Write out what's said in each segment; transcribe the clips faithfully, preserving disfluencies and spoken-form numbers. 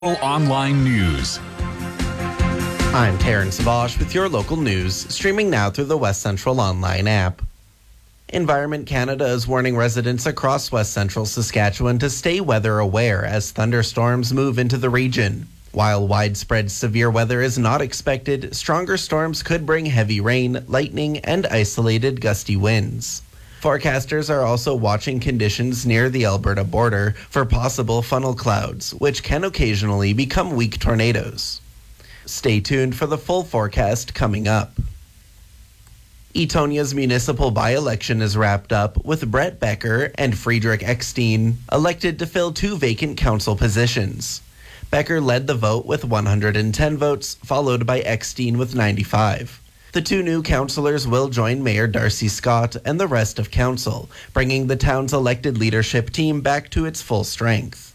Online news. I'm Terrence Vosch with your local news, streaming now through the West Central Online app. Environment Canada is warning residents across West Central Saskatchewan to stay weather aware as thunderstorms move into the region. While widespread severe weather is not expected, stronger storms could bring heavy rain, lightning, and isolated gusty winds. Forecasters are also watching conditions near the Alberta border for possible funnel clouds, which can occasionally become weak tornadoes. Stay tuned for the full forecast coming up. Etonia's municipal by-election is wrapped up, with Brett Becker and Friedrich Eckstein elected to fill two vacant council positions. Becker led the vote with one hundred ten votes, followed by Eckstein with ninety-five. The two new councillors will join Mayor Darcy Scott and the rest of council, bringing the town's elected leadership team back to its full strength.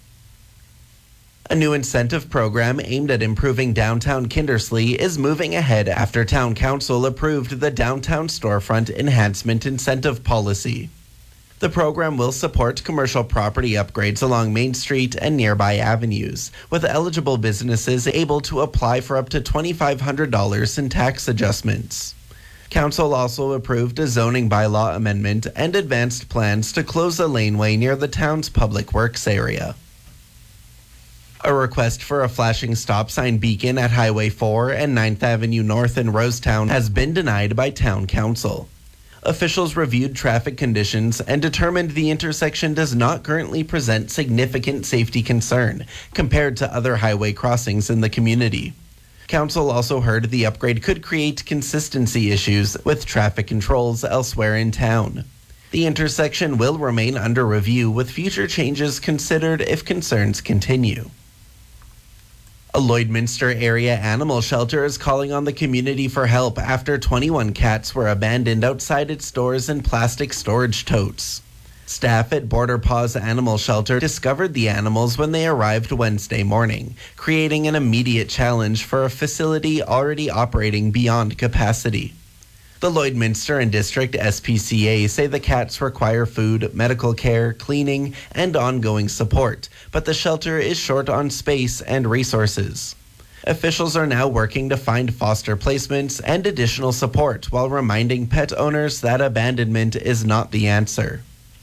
A new incentive program aimed at improving downtown Kindersley is moving ahead after Town Council approved the Downtown Storefront Enhancement Incentive Policy. The program will support commercial property upgrades along Main Street and nearby avenues, with eligible businesses able to apply for up to two thousand five hundred dollars in tax adjustments. Council also approved a zoning bylaw amendment and advanced plans to close a laneway near the town's public works area. A request for a flashing stop sign beacon at Highway four and ninth Avenue North in Rosetown has been denied by Town Council. Officials reviewed traffic conditions and determined the intersection does not currently present significant safety concern compared to other highway crossings in the community. Council also heard the upgrade could create consistency issues with traffic controls elsewhere in town. The intersection will remain under review, with future changes considered if concerns continue. A Lloydminster area animal shelter is calling on the community for help after twenty-one cats were abandoned outside its doors in plastic storage totes. Staff at Border Paws Animal Shelter discovered the animals when they arrived Wednesday morning, creating an immediate challenge for a facility already operating beyond capacity. The Lloydminster and District S P C A say the cats require food, medical care, cleaning, and ongoing support, but the shelter is short on space and resources. Officials are now working to find foster placements and additional support while reminding pet owners that abandonment is not the answer.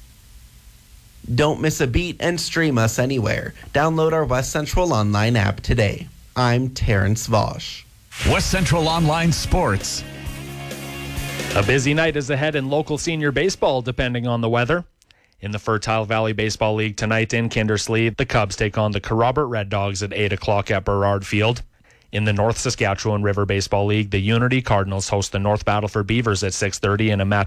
Don't miss a beat and stream us anywhere. Download our West Central Online app today. I'm Terrence Vosch. West Central Online Sports. A busy night is ahead in local senior baseball, depending on the weather. In the Fertile Valley Baseball League tonight in Kindersley, the Cubs take on the Kerrobert Red Dogs at eight o'clock at Burrard Field. In the North Saskatchewan River Baseball League, the Unity Cardinals host the North Battleford Beavers at six thirty in a match